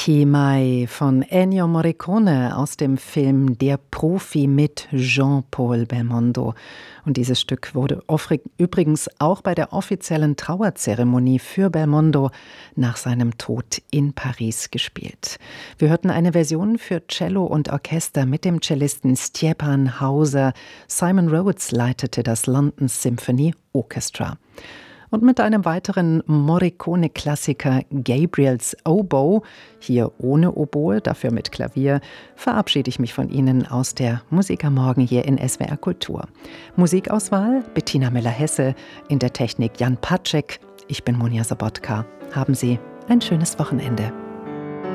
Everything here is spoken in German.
Chi Mai von Ennio Morricone aus dem Film Der Profi mit Jean-Paul Belmondo. Und dieses Stück wurde übrigens auch bei der offiziellen Trauerzeremonie für Belmondo nach seinem Tod in Paris gespielt. Wir hörten eine Version für Cello und Orchester mit dem Cellisten Stjepan Hauser. Simon Rhodes leitete das London Symphony Orchestra. Und mit einem weiteren Morricone-Klassiker Gabriel's Oboe, hier ohne Oboe, dafür mit Klavier, verabschiede ich mich von Ihnen aus der Musik am Morgen hier in SWR Kultur. Musikauswahl Bettina Müller-Hesse, in der Technik Jan Patschek. Ich bin Monja Sobotka. Haben Sie ein schönes Wochenende.